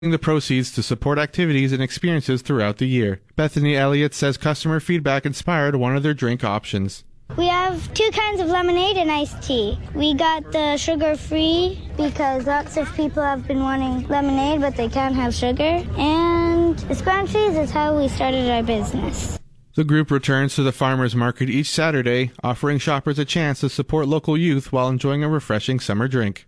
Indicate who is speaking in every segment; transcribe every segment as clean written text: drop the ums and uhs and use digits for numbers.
Speaker 1: the proceeds to support activities and experiences throughout the year. Bethany Elliott says customer feedback inspired one of their drink options.
Speaker 2: We have 2 kinds of lemonade and iced tea. We got the sugar-free because lots of people have been wanting lemonade, but they can't have sugar. And the scrunchies is how we started our business.
Speaker 1: The group returns to the farmers market each Saturday, offering shoppers a chance to support local youth while enjoying a refreshing summer drink.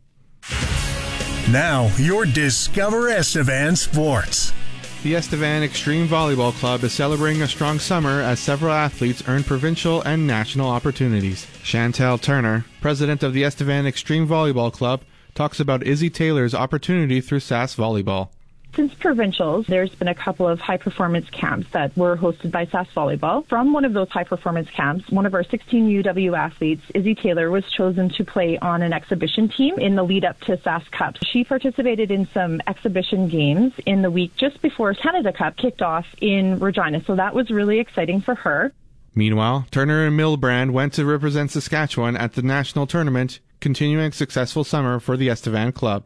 Speaker 3: Now, your Discover Estevan Sports.
Speaker 1: The Estevan Extreme Volleyball Club is celebrating a strong summer as several athletes earn provincial and national opportunities. Chantel Turner, president of the Estevan Extreme Volleyball Club, talks about Izzy Taylor's opportunity through SAS Volleyball.
Speaker 4: Since provincials, there's been a couple of high-performance camps that were hosted by SAS Volleyball. From one of those high-performance camps, one of our 16 UW athletes, Izzy Taylor, was chosen to play on an exhibition team in the lead-up to SAS Cup. She participated in some exhibition games in the week just before Canada Cup kicked off in Regina, so that was really exciting for her.
Speaker 1: Meanwhile, Turner and Milbrand went to represent Saskatchewan at the national tournament, continuing a successful summer for the Estevan Club.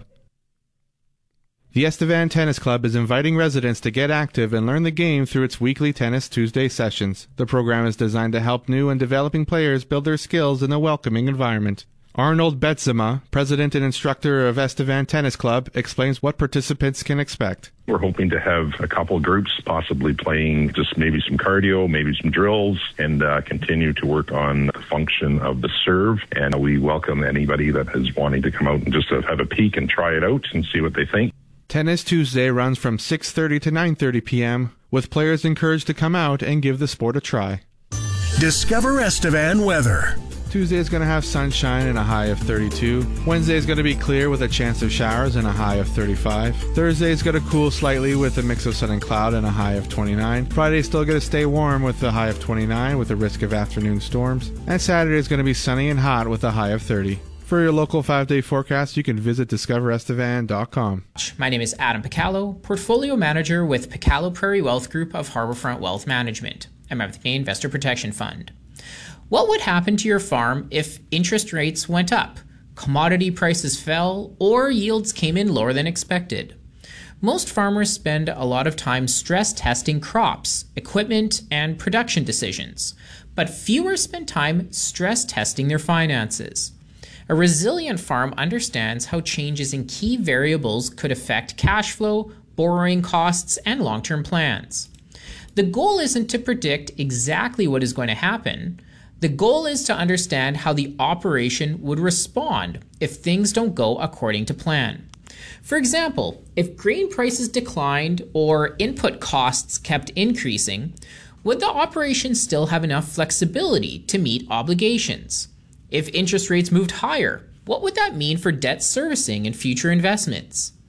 Speaker 1: The Estevan Tennis Club is inviting residents to get active and learn the game through its weekly Tennis Tuesday sessions. The program is designed to help new and developing players build their skills in a welcoming environment. Arnold Betsema, president and instructor of Estevan Tennis Club, explains what participants can expect.
Speaker 5: We're hoping to have a couple groups possibly playing just maybe some cardio, maybe some drills, and continue to work on the function of the serve. And we welcome anybody that is wanting to come out and just have a peek and try it out and see what they think.
Speaker 1: Tennis Tuesday runs from 6:30 to 9:30 p.m., with players encouraged to come out and give the sport a try.
Speaker 3: Discover Estevan weather.
Speaker 1: Tuesday is going to have sunshine and a high of 32. Wednesday is going to be clear with a chance of showers and a high of 35. Thursday is going to cool slightly with a mix of sun and cloud and a high of 29. Friday is still going to stay warm with a high of 29 with a risk of afternoon storms. And Saturday is going to be sunny and hot with a high of 30. For your local 5-day forecast, you can visit discoverestevan.com.
Speaker 6: My name is Adam Picallo, Portfolio Manager with Picallo Prairie Wealth Group of Harbourfront Wealth Management. I'm of the Canadian Investor Protection Fund. What would happen to your farm if interest rates went up, commodity prices fell, or yields came in lower than expected? Most farmers spend a lot of time stress testing crops, equipment, and production decisions, but fewer spend time stress testing their finances. A resilient farm understands how changes in key variables could affect cash flow, borrowing costs, and long-term plans. The goal isn't to predict exactly what is going to happen. The goal is to understand how the operation would respond if things don't go according to plan. For example, if grain prices declined or input costs kept increasing, would the operation still have enough flexibility to meet obligations? If interest rates moved higher, what would that mean for debt servicing and future investments?